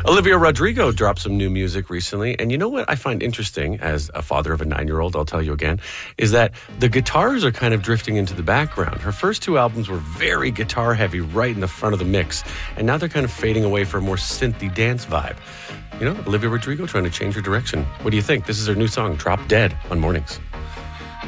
Olivia Rodrigo dropped some new music recently. And you know what I find interesting as a father of a 9-year-old, I'll tell you again, is that the guitars are kind of drifting into the background. Her first two albums were very guitar heavy right in the front of the mix. And now they're kind of fading away for a more synthy dance vibe. You know, Olivia Rodrigo trying to change her direction. What do you think? This is her new song, Drop Dead, on Mornings.